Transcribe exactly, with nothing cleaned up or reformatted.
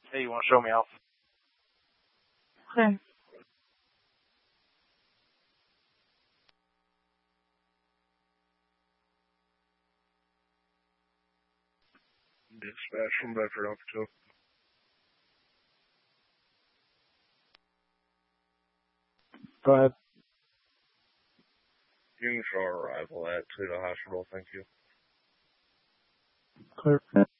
Hey, you want to show me out? Okay. Dispatch from Bedford Alpha two. Go ahead. You can show our arrival at Toledo Hospital, thank you. Clear.